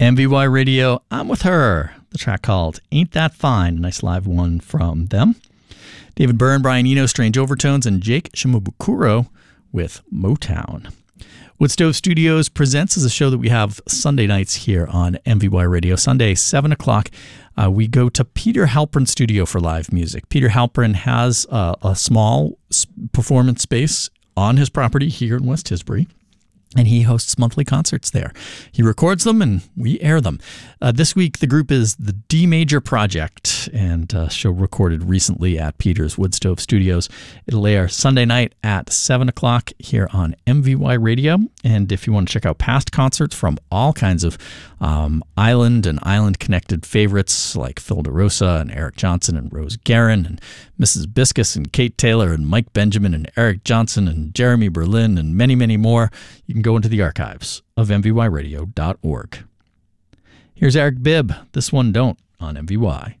MVY Radio, I'm With Her. The track called Ain't That Fine. A nice live one from them. David Byrne, Brian Eno, Strange Overtones, and Jake Shimabukuro with Motown. Woodstove Studios Presents is a show that we have Sunday nights here on MVY Radio. Sunday, 7 o'clock, we go to Peter Halperin's studio for live music. Peter Halperin has a small performance space on his property here in West Tisbury, and he hosts monthly concerts there. He records them and we air them. This week, the group is the D Major Project, and a show recorded recently at Peter's Woodstove Studios. It'll air Sunday night at 7 o'clock here on MVY Radio. And if you want to check out past concerts from all kinds of island and island-connected favorites like Phil DeRosa and Eric Johnson and Rose Guerin and Mrs. Biscus and Kate Taylor and Mike Benjamin and Eric Johnson and Jeremy Berlin and many, many more, you can go into the archives of mvyradio.org. Here's Eric Bibb, This One Don't, on MVY.